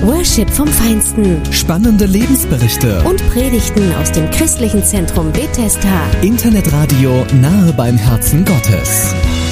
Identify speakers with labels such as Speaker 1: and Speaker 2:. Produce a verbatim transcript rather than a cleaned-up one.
Speaker 1: Worship vom Feinsten.
Speaker 2: Spannende Lebensberichte.
Speaker 1: Und Predigten aus dem christlichen Zentrum Bethesda.
Speaker 2: Internetradio nahe beim Herzen Gottes.